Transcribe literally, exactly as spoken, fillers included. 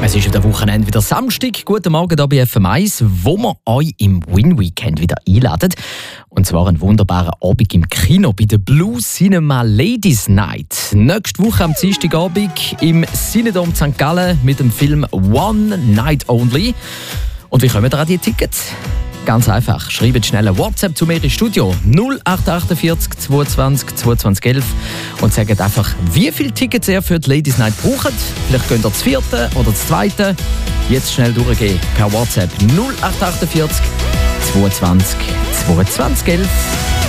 Es ist wieder Wochenende, wieder Samstag. Guten Morgen hier bei F M eins, wo wir euch im Win-Weekend wieder einladen. Und zwar einen wunderbaren Abend im Kino bei der Blue Cinema Ladies Night. Nächste Woche am Dienstagabend im Cinedom Sankt Gallen mit dem Film One Night Only. Und wie kommen wir an die Tickets? Ganz einfach. Schreibt schnell ein WhatsApp zu mir ins Studio null acht achtundvierzig zweiundzwanzig zweiundzwanzig elf und sagt einfach, wie viele Tickets ihr für die Ladies Night braucht. Vielleicht könnt ihr das vierte oder das zweite. Jetzt schnell durchgehen per WhatsApp null acht achtundvierzig zweiundzwanzig zweiundzwanzig elf.